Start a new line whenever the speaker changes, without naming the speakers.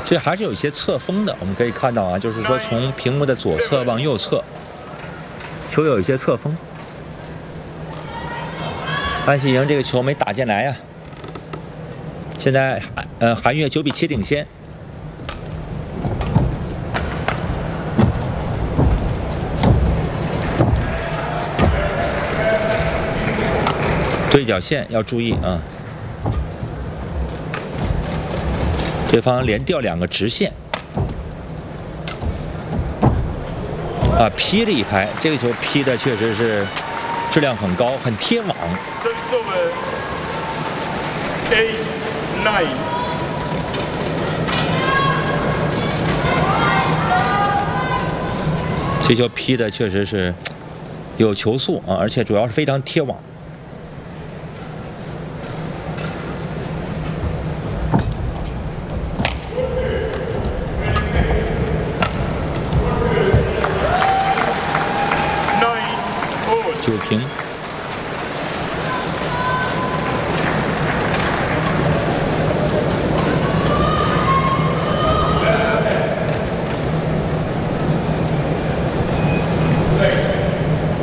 这还是有一些侧风的。我们可以看到啊，就是说从屏幕的左侧往右侧，球有一些侧风。安喜莹这个球没打进来呀。现在韩越9比7领先。对角线要注意啊。对方连掉2个直线，啊，劈了一拍，这个球劈的确实是质量很高，很贴网。这球劈的确实是有球速啊，而且主要是非常贴网。9平。